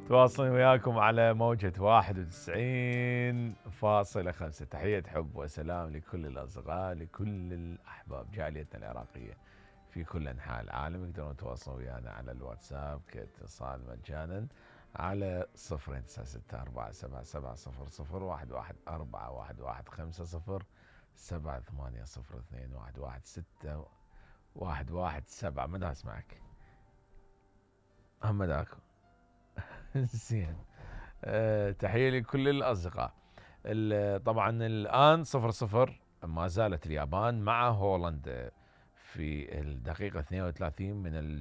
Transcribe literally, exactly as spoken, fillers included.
تواصلين وياكم على موجة واحد وتسعين فاصلة خمسة. تحية حب وسلام لكل الأصدقاء، لكل الأحباب، جاليتنا العراقية في كل أنحاء العالم. يقدرون يتواصلون ويانا على الواتساب كاتصال مجانا على صفر تسعة ستة أربعة سبعة سبعة صفر صفر واحد واحد أربعة واحد واحد خمسة صفر سبعة ثمانية صفر اثنين واحد واحد ستة واحد واحد سبعة. مدى اسمعك محمد اكو. زين. أه تحية لكل الأصدقاء. طبعا الآن صفر صفر، ما زالت اليابان مع هولندا في الدقيقة اثنين وثلاثين من